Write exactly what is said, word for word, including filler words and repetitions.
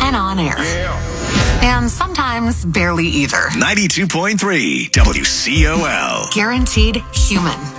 and on air. And sometimes barely either. ninety-two point three W C O L. Guaranteed human.